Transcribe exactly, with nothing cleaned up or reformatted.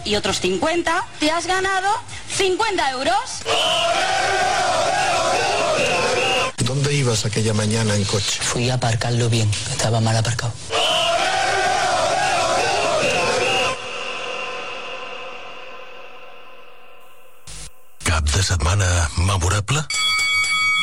y otros cincuenta, te has ganado cincuenta euros. ¿Dónde ibas aquella mañana en coche? Fui a aparcarlo bien, estaba mal aparcado. Cap de setmana memorable?